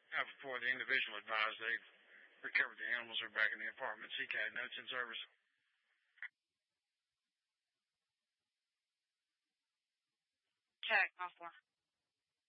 Before the individual advised they've recovered the animals are back in the apartment. CK, notes in service. Check, off 4.